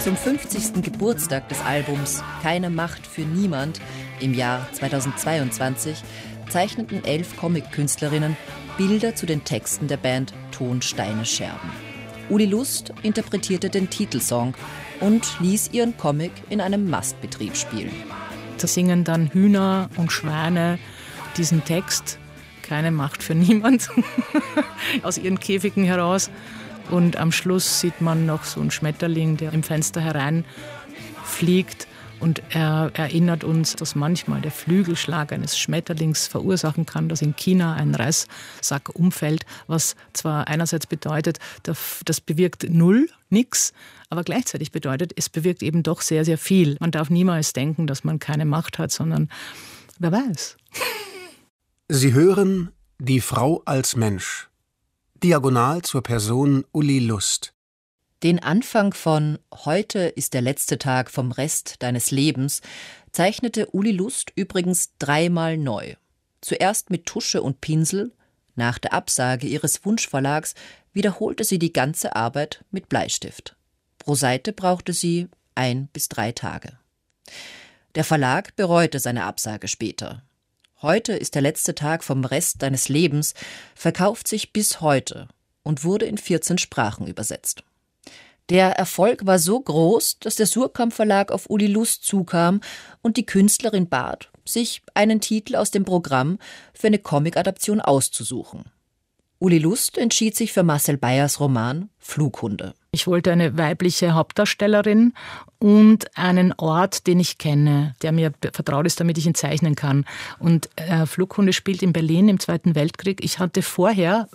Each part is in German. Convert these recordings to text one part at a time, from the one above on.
Zum 50. Geburtstag des Albums Keine Macht für Niemand im Jahr 2022 zeichneten 11 Comic-Künstlerinnen Bilder zu den Texten der Band Ton, Steine, Scherben. Uli Lust interpretierte den Titelsong und ließ ihren Comic in einem Mastbetrieb spielen. Da singen dann Hühner und Schweine diesen Text, keine Macht für niemand, aus ihren Käfigen heraus. Und am Schluss sieht man noch so einen Schmetterling, der im Fenster hereinfliegt. Und er erinnert uns, dass manchmal der Flügelschlag eines Schmetterlings verursachen kann, dass in China ein Reissack umfällt, was zwar einerseits bedeutet, das bewirkt nix, aber gleichzeitig bedeutet, es bewirkt eben doch sehr, sehr viel. Man darf niemals denken, dass man keine Macht hat, sondern wer weiß. Sie hören Die Frau als Mensch. Diagonal zur Person Uli Lust. Den Anfang von Heute ist der letzte Tag vom Rest deines Lebens zeichnete Uli Lust übrigens 3-mal neu. Zuerst mit Tusche und Pinsel, nach der Absage ihres Wunschverlags wiederholte sie die ganze Arbeit mit Bleistift. Pro Seite brauchte sie 1 bis 3 Tage. Der Verlag bereute seine Absage später. Heute ist der letzte Tag vom Rest deines Lebens verkauft sich bis heute und wurde in 14 Sprachen übersetzt. Der Erfolg war so groß, dass der Suhrkamp Verlag auf Uli Lust zukam und die Künstlerin bat, sich einen Titel aus dem Programm für eine Comic-Adaption auszusuchen. Uli Lust entschied sich für Marcel Beyers Roman Flughunde. Ich wollte eine weibliche Hauptdarstellerin und einen Ort, den ich kenne, der mir vertraut ist, damit ich ihn zeichnen kann. Und Flughunde spielt in Berlin im Zweiten Weltkrieg. Ich hatte vor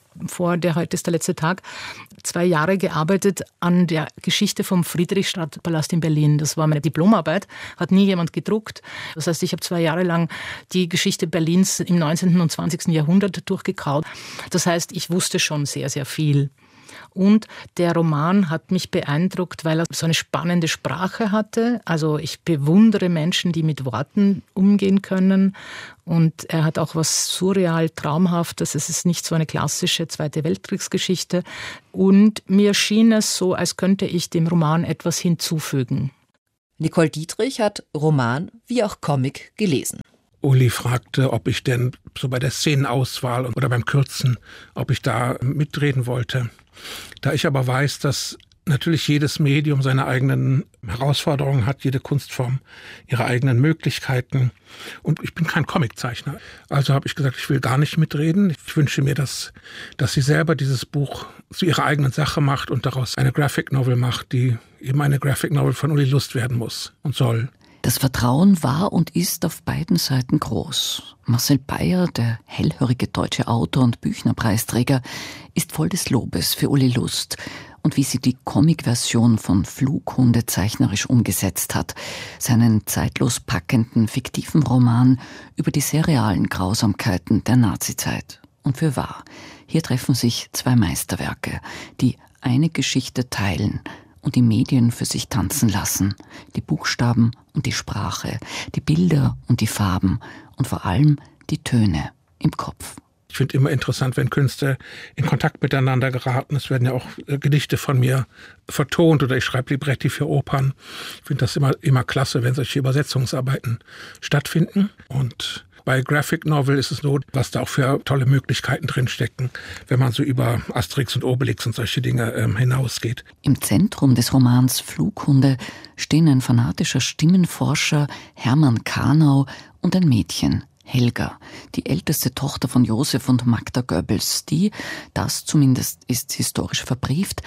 der Heute ist der letzte Tag, 2 Jahre gearbeitet an der Geschichte vom Friedrichstadtpalast in Berlin. Das war meine Diplomarbeit, hat nie jemand gedruckt. Das heißt, ich habe 2 Jahre lang die Geschichte Berlins im 19. und 20. Jahrhundert durchgekaut. Das heißt, ich wusste schon sehr, sehr viel. Und der Roman hat mich beeindruckt, weil er so eine spannende Sprache hatte. Also ich bewundere Menschen, die mit Worten umgehen können. Und er hat auch was surreal Traumhaftes. Es ist nicht so eine klassische Zweite Weltkriegsgeschichte. Und mir schien es so, als könnte ich dem Roman etwas hinzufügen. Nicole Dietrich hat Roman wie auch Comic gelesen. Uli fragte, ob ich denn so bei der Szenenauswahl oder beim Kürzen, ob ich da mitreden wollte. Da ich aber weiß, dass natürlich jedes Medium seine eigenen Herausforderungen hat, jede Kunstform ihre eigenen Möglichkeiten. Und ich bin kein Comiczeichner. Also habe ich gesagt, ich will gar nicht mitreden. Ich wünsche mir, dass sie selber dieses Buch zu ihrer eigenen Sache macht und daraus eine Graphic Novel macht, die eben eine Graphic Novel von Uli Lust werden muss und soll. Das Vertrauen war und ist auf beiden Seiten groß. Marcel Beyer, der hellhörige deutsche Autor und Büchner-Preisträger, ist voll des Lobes für Uli Lust und wie sie die Comic-Version von Flughunde zeichnerisch umgesetzt hat, seinen zeitlos packenden, fiktiven Roman über die sehr realen Grausamkeiten der Nazizeit. Und für wahr, hier treffen sich 2 Meisterwerke, die eine Geschichte teilen und die Medien für sich tanzen lassen, die Buchstaben und die Sprache, die Bilder und die Farben und vor allem die Töne im Kopf. Ich finde immer interessant, wenn Künstler in Kontakt miteinander geraten. Es werden ja auch Gedichte von mir vertont oder ich schreibe Libretti für Opern. Ich finde das immer klasse, wenn solche Übersetzungsarbeiten stattfinden. Und bei Graphic Novel ist es so, was da auch für tolle Möglichkeiten drinstecken, wenn man so über Asterix und Obelix und solche Dinge hinausgeht. Im Zentrum des Romans Flughunde stehen ein fanatischer Stimmenforscher, Hermann Karnau, und ein Mädchen, Helga, die älteste Tochter von Josef und Magda Goebbels, die, das zumindest ist historisch verbrieft,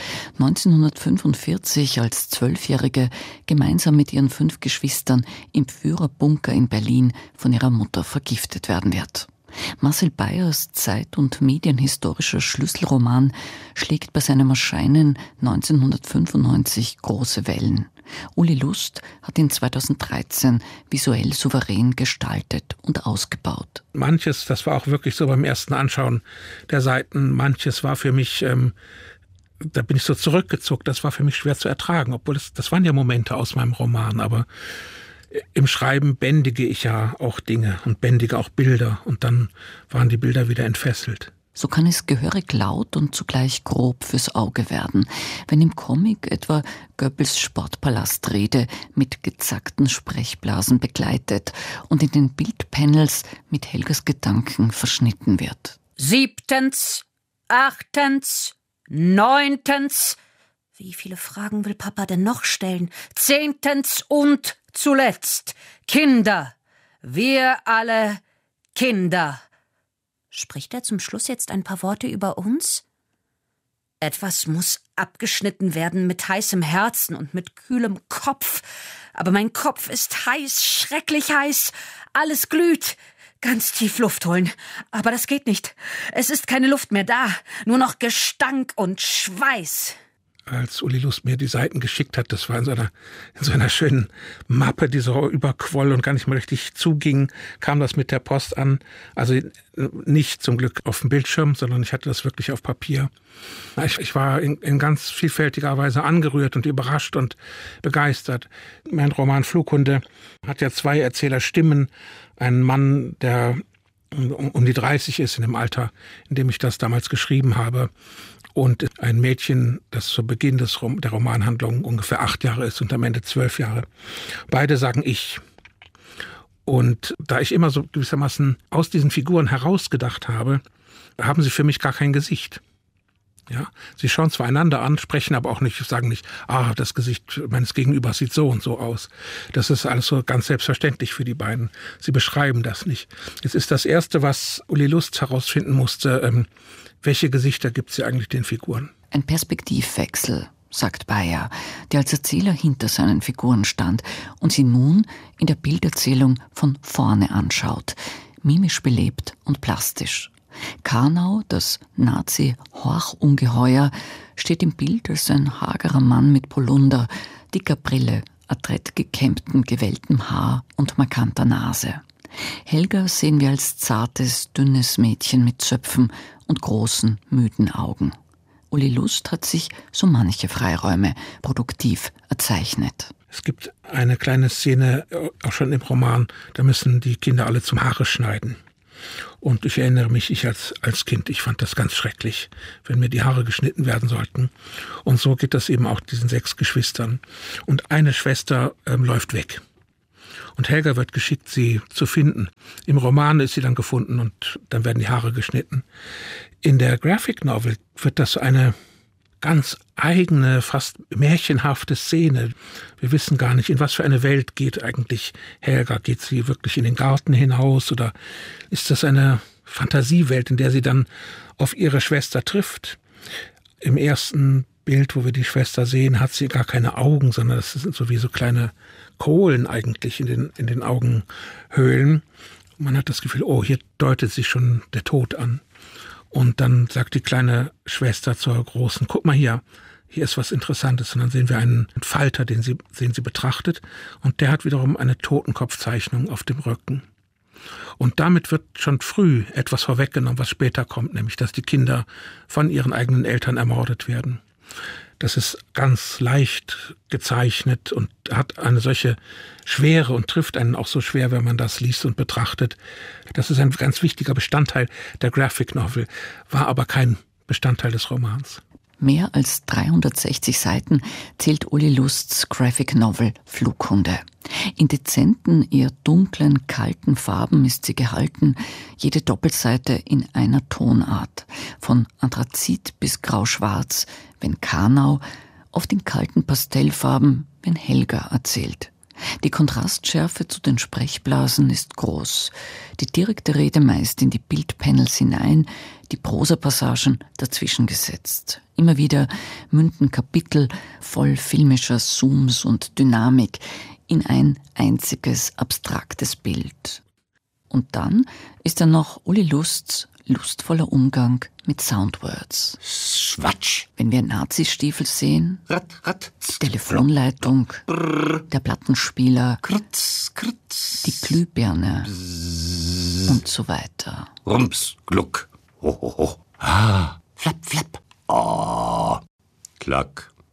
1945 als 12-Jährige gemeinsam mit ihren 5 Geschwistern im Führerbunker in Berlin von ihrer Mutter vergiftet werden wird. Marcel Beyers zeit- und medienhistorischer Schlüsselroman schlägt bei seinem Erscheinen 1995 große Wellen. Uli Lust hat ihn 2013 visuell souverän gestaltet und ausgebaut. Manches, das war auch wirklich so beim ersten Anschauen der Seiten, manches war für mich, da bin ich so zurückgezuckt, das war für mich schwer zu ertragen, obwohl das waren ja Momente aus meinem Roman, aber im Schreiben bändige ich ja auch Dinge und bändige auch Bilder und dann waren die Bilder wieder entfesselt. So kann es gehörig laut und zugleich grob fürs Auge werden, wenn im Comic etwa Goebbels Sportpalastrede mit gezackten Sprechblasen begleitet und in den Bildpanels mit Helgas Gedanken verschnitten wird. 7., 8., 9. Wie viele Fragen will Papa denn noch stellen? 10. und zuletzt. Kinder. Wir alle Kinder. Spricht er zum Schluss jetzt ein paar Worte über uns? Etwas muss abgeschnitten werden mit heißem Herzen und mit kühlem Kopf. Aber mein Kopf ist heiß, schrecklich heiß. Alles glüht. Ganz tief Luft holen. Aber das geht nicht. Es ist keine Luft mehr da. Nur noch Gestank und Schweiß. Als Uli Lust mir die Seiten geschickt hat, das war in so einer schönen Mappe, die so überquoll und gar nicht mehr richtig zuging, kam das mit der Post an. Also nicht zum Glück auf dem Bildschirm, sondern ich hatte das wirklich auf Papier. Ich war in ganz vielfältiger Weise angerührt und überrascht und begeistert. Mein Roman Flughunde hat ja 2 Erzählerstimmen. Ein Mann, der um die 30 ist, in dem Alter, in dem ich das damals geschrieben habe. Und ein Mädchen, das zu Beginn der Romanhandlung ungefähr 8 Jahre ist und am Ende 12 Jahre. Beide sagen ich. Und da ich immer so gewissermaßen aus diesen Figuren herausgedacht habe, haben sie für mich gar kein Gesicht. Ja, sie schauen zwar einander an, sprechen aber auch nicht, sagen nicht, das Gesicht meines Gegenübers sieht so und so aus. Das ist alles so ganz selbstverständlich für die beiden. Sie beschreiben das nicht. Jetzt ist das Erste, was Uli Lust herausfinden musste, welche Gesichter gibt es hier eigentlich den Figuren? Ein Perspektivwechsel, sagt Beyer, der als Erzähler hinter seinen Figuren stand und sie nun in der Bilderzählung von vorne anschaut, mimisch belebt und plastisch. Karnau, das Nazi-Horchungeheuer, steht im Bild als ein hagerer Mann mit Polunder, dicker Brille, adrett gekämmtem, gewelltem Haar und markanter Nase. Helga sehen wir als zartes, dünnes Mädchen mit Zöpfen und großen, müden Augen. Uli Lust hat sich so manche Freiräume produktiv erzeichnet. Es gibt eine kleine Szene, auch schon im Roman, da müssen die Kinder alle zum Haare schneiden. Und ich erinnere mich, ich als Kind, ich fand das ganz schrecklich, wenn mir die Haare geschnitten werden sollten. Und so geht das eben auch diesen 6 Geschwistern. Und eine Schwester läuft weg. Und Helga wird geschickt, sie zu finden. Im Roman ist sie dann gefunden und dann werden die Haare geschnitten. In der Graphic Novel wird das eine ganz eigene, fast märchenhafte Szene. Wir wissen gar nicht, in was für eine Welt geht eigentlich Helga. Geht sie wirklich in den Garten hinaus oder ist das eine Fantasiewelt, in der sie dann auf ihre Schwester trifft? Im ersten Bild, wo wir die Schwester sehen, hat sie gar keine Augen, sondern das sind so wie so kleine Kohlen eigentlich in den Augenhöhlen. Man hat das Gefühl, hier deutet sich schon der Tod an. Und dann sagt die kleine Schwester zur Großen, guck mal hier ist was Interessantes. Und dann sehen wir einen Falter, den sie betrachtet. Und der hat wiederum eine Totenkopfzeichnung auf dem Rücken. Und damit wird schon früh etwas vorweggenommen, was später kommt, nämlich dass die Kinder von ihren eigenen Eltern ermordet werden. Das ist ganz leicht gezeichnet und hat eine solche Schwere und trifft einen auch so schwer, wenn man das liest und betrachtet. Das ist ein ganz wichtiger Bestandteil der Graphic Novel, war aber kein Bestandteil des Romans. Mehr als 360 Seiten zählt Uli Lusts Graphic Novel Flughunde. In dezenten, eher dunklen, kalten Farben ist sie gehalten, jede Doppelseite in einer Tonart. Von Anthrazit bis grau-schwarz, wenn Karnau, oft in kalten Pastellfarben, wenn Helga erzählt. Die Kontrastschärfe zu den Sprechblasen ist groß. Die direkte Rede meist in die Bildpanels hinein, die Prosapassagen dazwischen gesetzt. Immer wieder münden Kapitel voll filmischer Zooms und Dynamik in ein einziges abstraktes Bild. Und dann ist da noch Uli Lusts lustvoller Umgang mit Soundwords. Schwatsch. Wenn wir Nazistiefel sehen, Rat, Telefonleitung, der Plattenspieler, Kritz, die Glühbirne und so weiter. Rums, Gluck, ho. Flap, oh, Klack.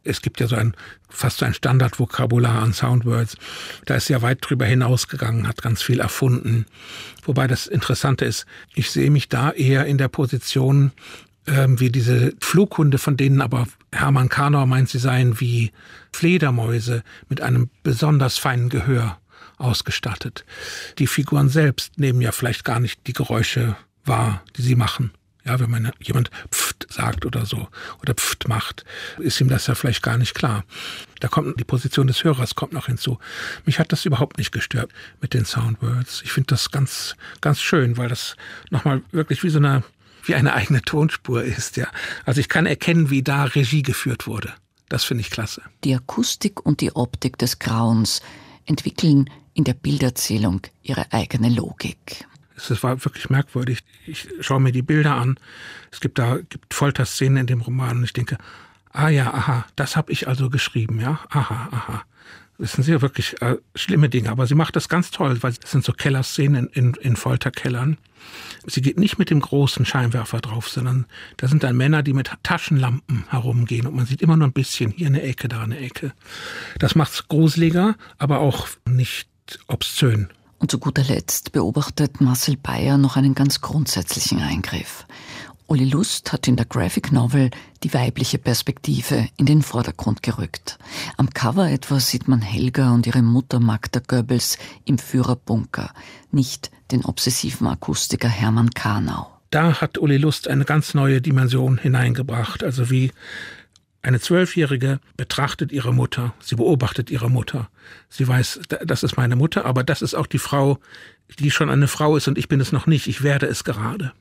Es gibt ja fast so ein Standardvokabular an Soundwords. Da ist ja weit drüber hinausgegangen, hat ganz viel erfunden. Wobei das Interessante ist, ich sehe mich da eher in der Position, wie diese Flughunde, von denen aber Hermann Karnauer meint, sie seien wie Fledermäuse mit einem besonders feinen Gehör ausgestattet. Die Figuren selbst nehmen ja vielleicht gar nicht die Geräusche wahr, die sie machen. Ja, wenn jemand Pft sagt oder so oder Pft macht, ist ihm das ja vielleicht gar nicht klar. Da kommt die Position des Hörers kommt noch hinzu. Mich hat das überhaupt nicht gestört mit den Soundwords. Ich finde das ganz, ganz schön, weil das nochmal wirklich wie eine eigene Tonspur ist. Ja. Also ich kann erkennen, wie da Regie geführt wurde. Das finde ich klasse. Die Akustik und die Optik des Grauens entwickeln in der Bilderzählung ihre eigene Logik. Es war wirklich merkwürdig. Ich schaue mir die Bilder an. Es gibt Folterszenen in dem Roman und ich denke, aha, das habe ich also geschrieben, ja, aha. Das sind sehr wirklich schlimme Dinge, aber sie macht das ganz toll, weil es sind so Kellerszenen in Folterkellern. Sie geht nicht mit dem großen Scheinwerfer drauf, sondern da sind dann Männer, die mit Taschenlampen herumgehen und man sieht immer nur ein bisschen, hier eine Ecke, da eine Ecke. Das macht's gruseliger, aber auch nicht obszön. Und zu guter Letzt beobachtet Marcel Beyer noch einen ganz grundsätzlichen Eingriff. Uli Lust hat in der Graphic Novel die weibliche Perspektive in den Vordergrund gerückt. Am Cover etwa sieht man Helga und ihre Mutter Magda Goebbels im Führerbunker, nicht den obsessiven Akustiker Hermann Karnau. Da hat Uli Lust eine ganz neue Dimension hineingebracht, also wie eine 12-Jährige betrachtet ihre Mutter, sie beobachtet ihre Mutter. Sie weiß, das ist meine Mutter, aber das ist auch die Frau, die schon eine Frau ist und ich bin es noch nicht, ich werde es gerade.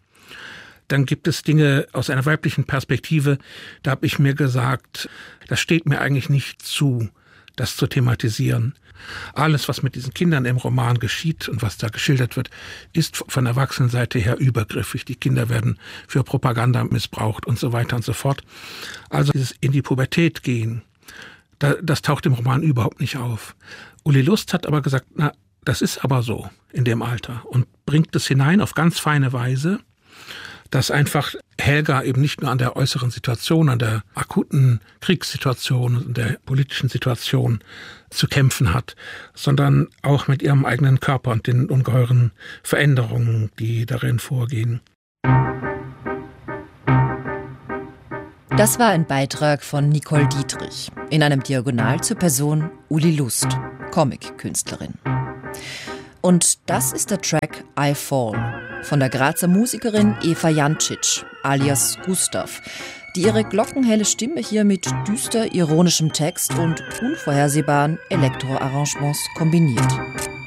Dann gibt es Dinge aus einer weiblichen Perspektive, da habe ich mir gesagt, das steht mir eigentlich nicht zu, das zu thematisieren. Alles, was mit diesen Kindern im Roman geschieht und was da geschildert wird, ist von der Erwachsenenseite her übergriffig. Die Kinder werden für Propaganda missbraucht und so weiter und so fort. Also dieses in die Pubertät gehen, das taucht im Roman überhaupt nicht auf. Uli Lust hat aber gesagt, das ist aber so in dem Alter und bringt es hinein auf ganz feine Weise, dass einfach Helga eben nicht nur an der äußeren Situation, an der akuten Kriegssituation und der politischen Situation zu kämpfen hat, sondern auch mit ihrem eigenen Körper und den ungeheuren Veränderungen, die darin vorgehen. Das war ein Beitrag von Nicole Dietrich in einem Diagonal zur Person Uli Lust, Comic-Künstlerin. Und das ist der Track I Fall von der Grazer Musikerin Eva Jancic, alias Gustav, die ihre glockenhelle Stimme hier mit düster ironischem Text und unvorhersehbaren Elektroarrangements kombiniert.